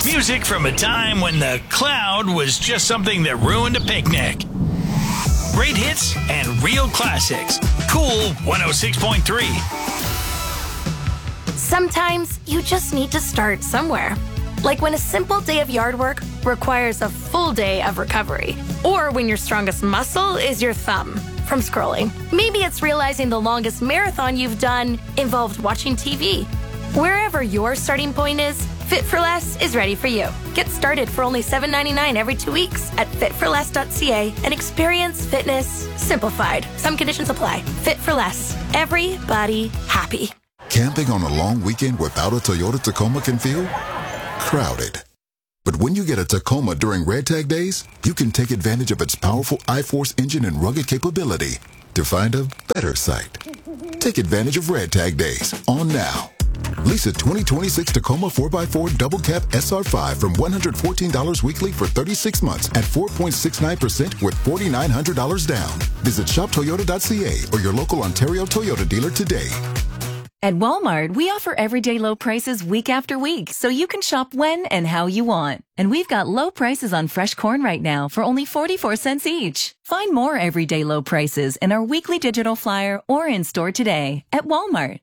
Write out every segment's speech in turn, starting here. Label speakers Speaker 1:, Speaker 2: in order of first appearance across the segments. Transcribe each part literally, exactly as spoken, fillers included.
Speaker 1: Music from a time when the cloud was just something that ruined a picnic. Great hits and real classics. Cool one oh six point three.
Speaker 2: Sometimes you just need to start somewhere. Like when a simple day of yard work requires a full day of recovery. Or when your strongest muscle is your thumb from scrolling. Maybe it's realizing the longest marathon you've done involved watching T V. Wherever your starting point is, Fit for Less is ready for you. Get started for only seven ninety-nine every two weeks at fit for less dot c a and experience fitness simplified. Some conditions apply. Fit for Less. Everybody happy.
Speaker 3: Camping on a long weekend without a Toyota Tacoma can feel crowded. But when you get a Tacoma during Red Tag Days, you can take advantage of its powerful I-Force engine and rugged capability to find a better site. Take advantage of Red Tag Days on now. Lease a twenty twenty-six Tacoma four by four Double Cab S R five from one hundred fourteen dollars weekly for thirty-six months at four point six nine percent with four thousand nine hundred dollars down. Visit shop toyota dot c a or your local Ontario Toyota dealer today.
Speaker 4: At Walmart, we offer everyday low prices week after week, so you can shop when and how you want. And we've got low prices on fresh corn right now for only forty-four cents each. Find more everyday low prices in our weekly digital flyer or in store today at Walmart.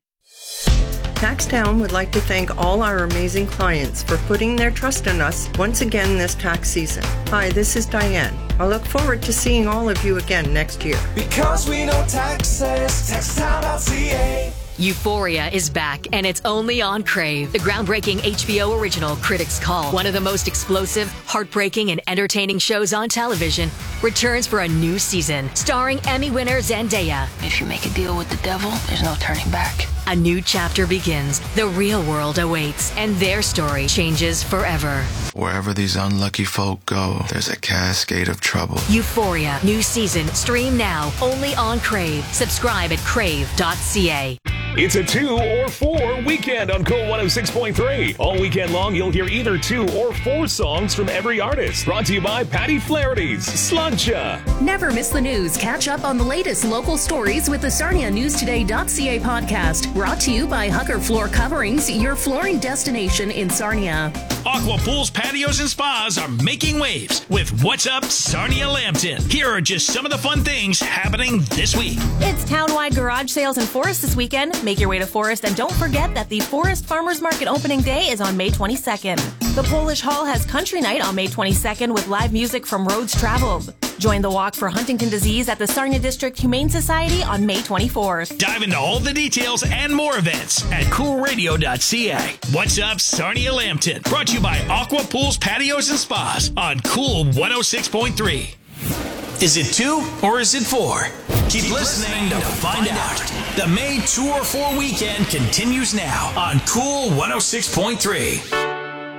Speaker 5: TaxTown would like to thank all our amazing clients for putting their trust in us once again this tax season. Hi, this is Diane. I look forward to seeing all of you again next year.
Speaker 6: Because we know taxes, tax town dot c a.
Speaker 7: Euphoria is back, and it's only on Crave. The groundbreaking H B O original Critics' Call, one of the most explosive, heartbreaking, and entertaining shows on television, returns for a new season, starring Emmy winner Zendaya.
Speaker 8: If you make a deal with the devil, there's no turning back.
Speaker 7: A new chapter begins. The real world awaits, and their story changes forever.
Speaker 9: Wherever these unlucky folk go, there's a cascade of trouble.
Speaker 7: Euphoria, new season, stream now, only on Crave. Subscribe at crave dot c a.
Speaker 10: It's a two or four weekend on Cool one oh six point three. All weekend long, you'll hear either two or four songs from every artist. Brought to you by Patty Flaherty's Sluncha.
Speaker 11: Never miss the news. Catch up on the latest local stories with the Sarnia News Today dot c a podcast. Brought to you by Hucker Floor Coverings, your flooring destination in Sarnia.
Speaker 1: Aqua Pools, Patios, and Spas are making waves with What's Up Sarnia Lambton. Here are just some of the fun things happening this week.
Speaker 12: It's townwide garage sales in Forest this weekend. Make your way to Forest, and don't forget that the Forest Farmers Market opening day is on May twenty-second. The Polish Hall has Country Night on May twenty-second with live music from Roads Traveled. Join the walk for Huntington disease at the Sarnia District Humane Society on May twenty-fourth.
Speaker 1: Dive into all the details and more events at cool radio dot c a. What's Up Sarnia Lambton? Brought to you by Aqua Pools, Patios, and Spas on Cool one oh six point three. Is it two or is it four? Keep listening to find out. The May two or four weekend continues now on Cool one oh six point three.